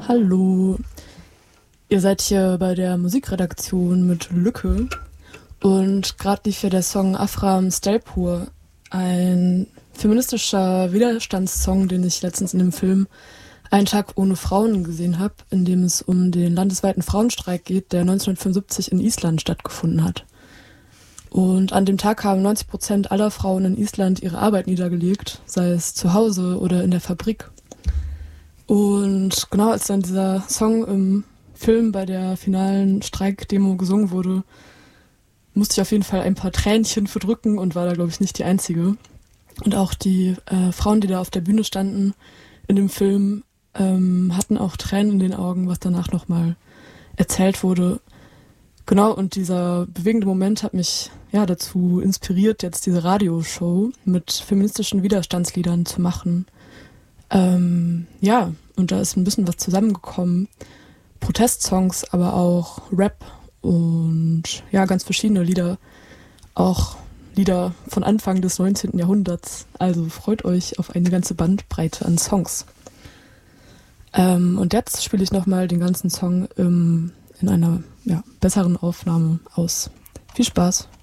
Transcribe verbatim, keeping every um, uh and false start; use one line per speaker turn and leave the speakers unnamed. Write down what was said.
Hallo, ihr seid hier bei der Musikredaktion mit Lücke und gerade lief ja der Song Afram Stelpur, ein feministischer Widerstandssong, den ich letztens in dem Film Einen Tag ohne Frauen gesehen habe, in dem es um den landesweiten Frauenstreik geht, der neunzehnhundertfünfundsiebzig in Island stattgefunden hat. Und an dem Tag haben neunzig Prozent aller Frauen in Island ihre Arbeit niedergelegt, sei es zu Hause oder in der Fabrik. Und genau als dann dieser Song im Film bei der finalen Streikdemo gesungen wurde, musste ich auf jeden Fall ein paar Tränchen verdrücken und war da, glaube ich, nicht die Einzige. Und auch die äh, Frauen, die da auf der Bühne standen in dem Film, ähm, hatten auch Tränen in den Augen, was danach nochmal erzählt wurde. Genau, und dieser bewegende Moment hat mich ja dazu inspiriert, jetzt diese Radioshow mit feministischen Widerstandsliedern zu machen. Ähm, ja, und da ist ein bisschen was zusammengekommen. Protestsongs, aber auch Rap und ja, ganz verschiedene Lieder. Auch Lieder von Anfang des neunzehnten Jahrhunderts. Also freut euch auf eine ganze Bandbreite an Songs. Ähm, und jetzt spiele ich nochmal den ganzen Song im, in einer ja, besseren Aufnahme aus. Viel Spaß!